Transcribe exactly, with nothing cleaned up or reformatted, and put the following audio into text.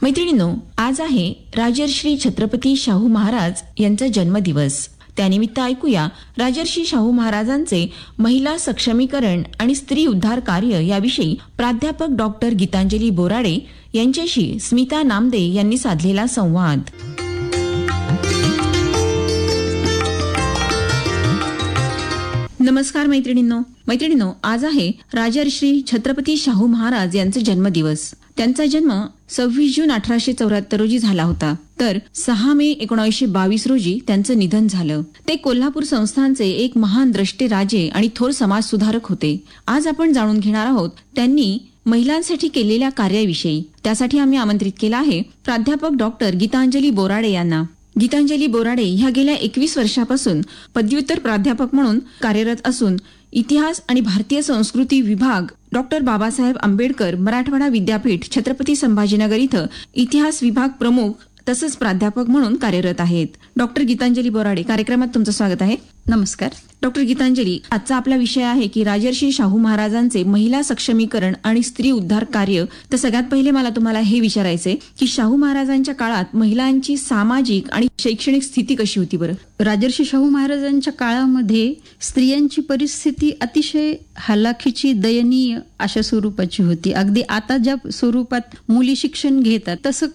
मैत्रिणींनो, आज आहे राजर्षी छत्रपती शाहू महाराज यांचा जन्मदिवस. त्यानिमित्त ऐकूया राजर्षी शाहू महाराजांचे महिला सक्षमीकरण आणि स्त्री उद्धार कार्य याविषयी प्राध्यापक डॉक्टर गीतांजली बोराडे यांच्याशी स्मिता नामदे यांनी साधलेला संवाद. नमस्कार मैत्रिणींनो. मैत्रिणींनो, आज आहे राजर्षी छत्रपती शाहू महाराज यांचा जन्मदिवस. त्यांचा जन्म सव्वीस जून अठराशे चौऱ्याहत्तर रोजी झाला होता. तर सहा मे एकोणीसशे बावीस रोजी त्यांचं निधन झालं. ते कोल्हापूर संस्थानचे एक महान द्रष्टे राजे आणि थोर समाज सुधारक होते. आज आपण जाणून घेणार आहोत त्यांनी महिलांसाठी केलेल्या कार्याविषयी. त्यासाठी आम्ही आमंत्रित केला आहे प्राध्यापक डॉक्टर गीतांजली बोराडे यांना. गीतांजली बोराडे ह्या गेल्या एकवीस वर्षापासून पदव्युत्तर प्राध्यापक म्हणून कार्यरत असून इतिहास आणि भारतीय संस्कृती विभाग, डॉक्टर बाबासाहेब आंबेडकर मराठवाडा विद्यापीठ, छत्रपती संभाजीनगर इथं इतिहास विभाग प्रमुख तसंच प्राध्यापक म्हणून कार्यरत आहेत. डॉक्टर गीतांजली बोराडे, कार्यक्रमात तुमचं स्वागत आहे. नमस्कार. डॉक्टर गीतांजली, आजचा आपला विषय आहे की राजर्षी शाहू महाराजांचे महिला सक्षमीकरण आणि स्त्री उद्धार कार्य. तर सगळ्यात पहिले मला तुम्हाला हे विचारायचंय की शाहू महाराजांच्या काळात महिलांची सामाजिक आणि शैक्षणिक स्थिती कशी होती बरं? राजर्षी शाहू महाराजांच्या काळामध्ये स्त्रियांची परिस्थिती अतिशय हलाखीची, दयनीय अशा स्वरूपाची होती. अगदी आता ज्या स्वरूपात मुली शिक्षण घेतात तसं